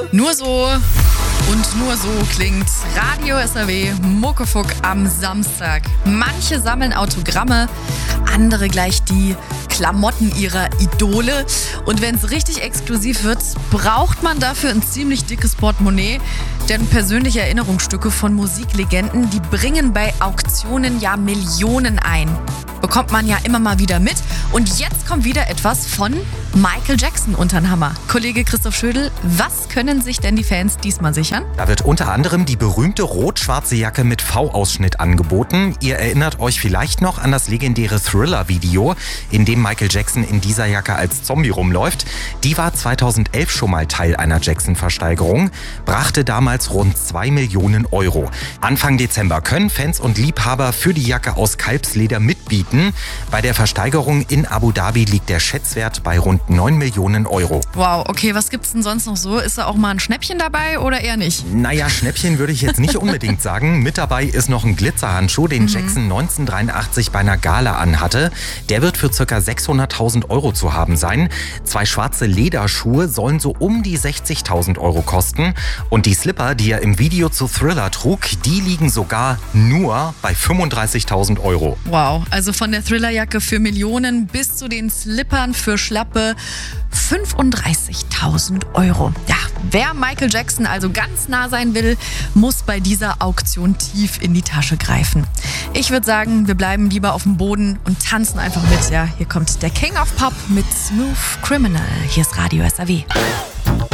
Nur so und nur so klingt Radio SAW Muckefuck am Samstag. Manche sammeln Autogramme, andere gleich die Klamotten ihrer Idole. Und wenn es richtig exklusiv wird, braucht man dafür ein ziemlich dickes Portemonnaie. Denn persönliche Erinnerungsstücke von Musiklegenden, die bringen bei Auktionen ja Millionen ein. Bekommt man ja immer mal wieder mit. Und jetzt kommt wieder etwas von Michael Jackson unter den Hammer. Kollege Christoph Schödel, was können sich denn die Fans diesmal sichern? Da wird unter anderem die berühmte rot-schwarze Jacke mit V-Ausschnitt angeboten. Ihr erinnert euch vielleicht noch an das legendäre Thriller-Video, in dem Michael Jackson in dieser Jacke als Zombie rumläuft. Die war 2011 schon mal Teil einer Jackson-Versteigerung, brachte damals rund 2 Millionen Euro. Anfang Dezember können Fans und Liebhaber für die Jacke aus Kalbsleder mitbieten. Bei der Versteigerung in Abu Dhabi liegt der Schätzwert bei rund 9 Millionen Euro. Wow, okay, was gibt's denn sonst noch so? Ist da auch mal ein Schnäppchen dabei oder eher nicht? Naja, Schnäppchen würde ich jetzt nicht unbedingt sagen. Mit dabei ist noch ein Glitzerhandschuh, den Jackson 1983 bei einer Gala anhatte. Der wird für ca. 600.000 Euro zu haben sein. 2 schwarze Lederschuhe sollen so um die 60.000 Euro kosten. Und die Slipper, die er im Video zu Thriller trug, die liegen sogar nur bei 35.000 Euro. Wow, also von der Thrillerjacke für Millionen bis zu den Slippern für schlappe 35.000 Euro. Ja, wer Michael Jackson also ganz nah sein will, muss bei dieser Auktion tief in die Tasche greifen. Ich würde sagen, wir bleiben lieber auf dem Boden und tanzen einfach mit. Ja, hier kommt der King of Pop mit Smooth Criminal. Hier ist Radio SAW.